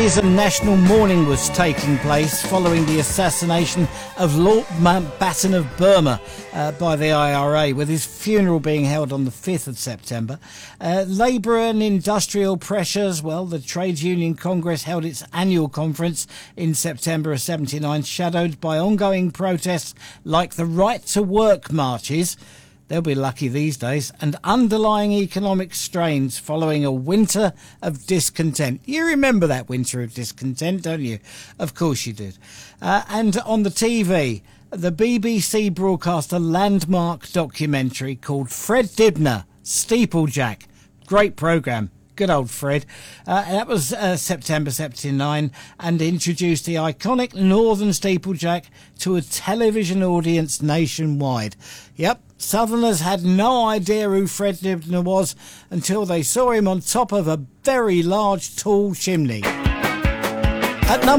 days and national mourning was taking place following the assassination of Lord Mountbatten of Burma by the IRA, with his funeral being held on the 5th of September. Labour and industrial pressures, well, the Trades Union Congress held its annual conference in September of 79, shadowed by ongoing protests like the Right to Work marches. They'll be lucky these days, and underlying economic strains following a winter of discontent. You remember that winter of discontent, don't you? Of course you did. And on the TV, the BBC broadcast a landmark documentary called Fred Dibnah, Steeplejack. Great programme. Good old Fred. That was September 79, and introduced the iconic Northern Steeplejack to a television audience nationwide. Yep, Southerners had no idea who Fred Dibnah was until they saw him on top of a very large, tall chimney. At number